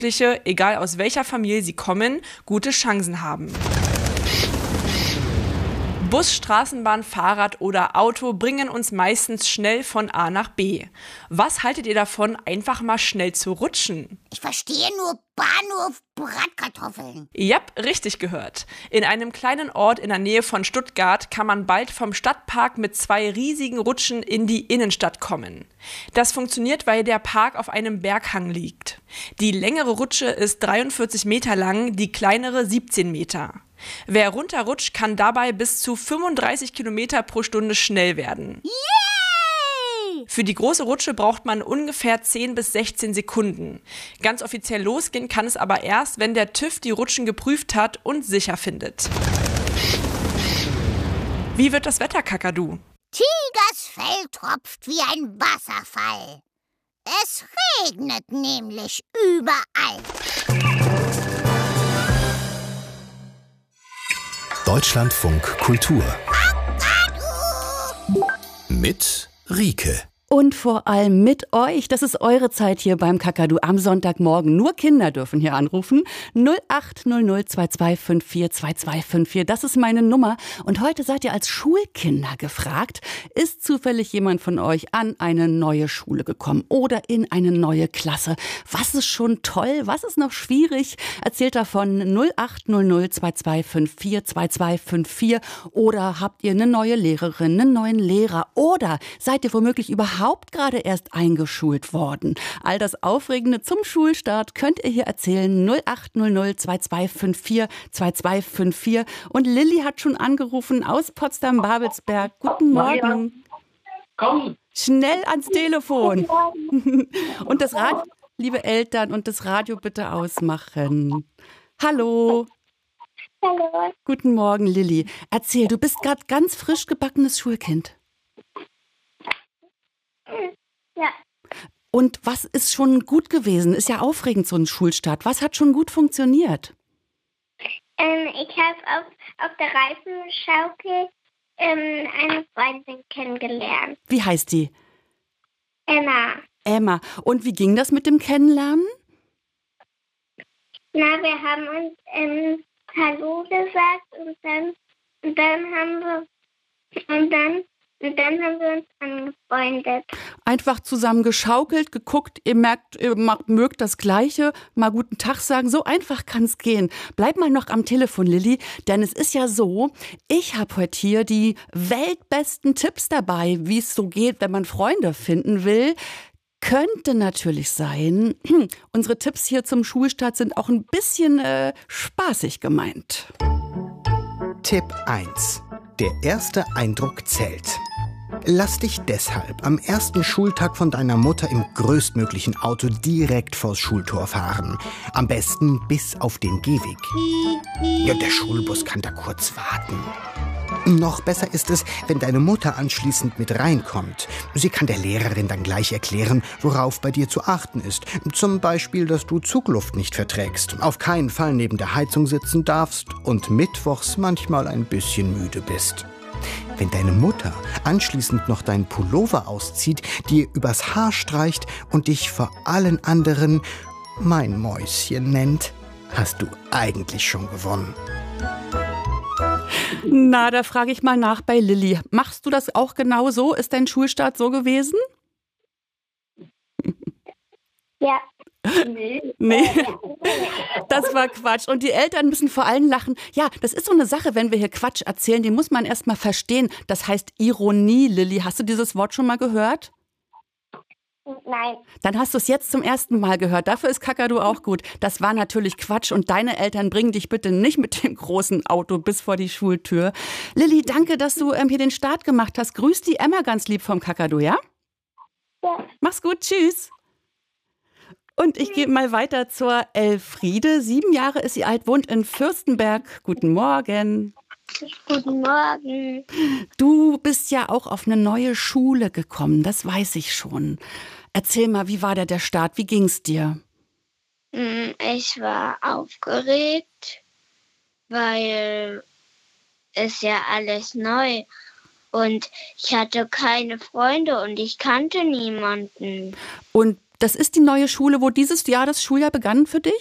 Jugendliche, egal aus welcher Familie sie kommen, gute Chancen haben. Bus, Straßenbahn, Fahrrad oder Auto bringen uns meistens schnell von A nach B. Was haltet ihr davon, einfach mal schnell zu rutschen? Ich verstehe nur Bahnhof Bratkartoffeln. Jap, richtig gehört. In einem kleinen Ort in der Nähe von Stuttgart kann man bald vom Stadtpark mit 2 riesigen Rutschen in die Innenstadt kommen. Das funktioniert, weil der Park auf einem Berghang liegt. Die längere Rutsche ist 43 Meter lang, die kleinere 17 Meter. Wer runterrutscht, kann dabei bis zu 35 Kilometer pro Stunde schnell werden. Yay! Für die große Rutsche braucht man ungefähr 10 bis 16 Sekunden. Ganz offiziell losgehen kann es aber erst, wenn der TÜV die Rutschen geprüft hat und sicher findet. Wie wird das Wetter, Kakadu? Tigers Fell tropft wie ein Wasserfall. Es regnet nämlich überall. Deutschlandfunk Kultur mit Rike. Und vor allem mit euch. Das ist eure Zeit hier beim Kakadu am Sonntagmorgen. Nur Kinder dürfen hier anrufen. 0800 2254 2254. Das ist meine Nummer. Und heute seid ihr als Schulkinder gefragt. Ist zufällig jemand von euch an eine neue Schule gekommen oder in eine neue Klasse? Was ist schon toll? Was ist noch schwierig? Erzählt davon 0800 2254 2254. Oder habt ihr eine neue Lehrerin, einen neuen Lehrer? Oder seid ihr womöglich überhaupt gerade erst eingeschult worden? All das Aufregende zum Schulstart könnt ihr hier erzählen. 0800 2254 2254. Und Lilly hat schon angerufen aus Potsdam-Babelsberg. Guten Morgen. Komm. Schnell ans Telefon. Und das Radio, liebe Eltern, und das Radio bitte ausmachen. Hallo. Hallo. Guten Morgen, Lilly. Erzähl, du bist gerade ganz frisch gebackenes Schulkind. Ja. Und was ist schon gut gewesen? Ist ja aufregend, so ein Schulstart. Was hat schon gut funktioniert? Ich habe auf der Reifenschaukel eine Freundin kennengelernt. Wie heißt die? Emma. Emma. Und wie ging das mit dem Kennenlernen? Na, wir haben uns Hallo gesagt und dann haben wir uns angefreundet. Einfach zusammen geschaukelt, geguckt, ihr merkt, ihr mögt das Gleiche, mal guten Tag sagen, so einfach kann es gehen. Bleib mal noch am Telefon, Lilly, denn es ist ja so, ich habe heute hier die weltbesten Tipps dabei, wie es so geht, wenn man Freunde finden will. Könnte natürlich sein, unsere Tipps hier zum Schulstart sind auch ein bisschen spaßig gemeint. Tipp 1. Der erste Eindruck zählt. Lass dich deshalb am ersten Schultag von deiner Mutter im größtmöglichen Auto direkt vors Schultor fahren. Am besten bis auf den Gehweg. Ja, der Schulbus kann da kurz warten. Noch besser ist es, wenn deine Mutter anschließend mit reinkommt. Sie kann der Lehrerin dann gleich erklären, worauf bei dir zu achten ist. Zum Beispiel, dass du Zugluft nicht verträgst, auf keinen Fall neben der Heizung sitzen darfst und mittwochs manchmal ein bisschen müde bist. Wenn deine Mutter anschließend noch deinen Pullover auszieht, dir übers Haar streicht und dich vor allen anderen mein Mäuschen nennt, hast du eigentlich schon gewonnen. Na, da frage ich mal nach bei Lilly. Machst du das auch genau so? Ist dein Schulstart so gewesen? Ja. Nee, das war Quatsch. Und die Eltern müssen vor allem lachen. Ja, das ist so eine Sache, wenn wir hier Quatsch erzählen, den muss man erst mal verstehen. Das heißt Ironie, Lilly. Hast du dieses Wort schon mal gehört? Nein. Dann hast du es jetzt zum ersten Mal gehört. Dafür ist Kakadu auch gut. Das war natürlich Quatsch und deine Eltern bringen dich bitte nicht mit dem großen Auto bis vor die Schultür. Lilly, danke, dass du hier den Start gemacht hast. Grüß die Emma ganz lieb vom Kakadu, ja? Ja. Mach's gut, tschüss. Und ich gehe mal weiter zur Elfriede. 7 Jahre ist sie alt, wohnt in Fürstenberg. Guten Morgen. Guten Morgen. Du bist ja auch auf eine neue Schule gekommen, das weiß ich schon. Erzähl mal, wie war der Start? Wie ging's dir? Ich war aufgeregt, weil es ja alles neu und ich hatte keine Freunde und ich kannte niemanden. Und Das ist die neue Schule, wo dieses Jahr das Schuljahr begann für dich?